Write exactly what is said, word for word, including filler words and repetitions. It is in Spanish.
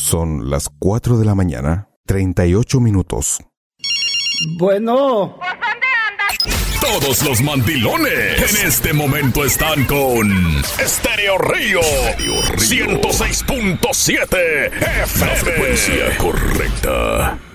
Son las cuatro de la mañana, treinta y ocho minutos. Bueno. Todos los mandilones en este momento están con Estéreo Río ciento seis punto siete F M. La frecuencia correcta.